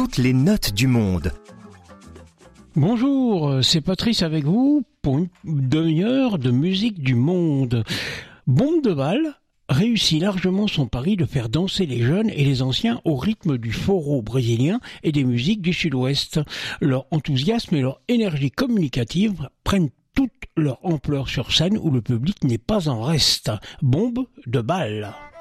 toutes les notes du monde. Bonjour, c'est Patrice avec vous pour une demi-heure de musique du monde. Bombe de Balle réussit largement son pari de faire danser les jeunes et les anciens au rythme du forró brésilien et des musiques du sud-ouest. Leur enthousiasme et leur énergie communicative prennent toute leur ampleur sur scène où le public n'est pas en reste. Bombe de Balle.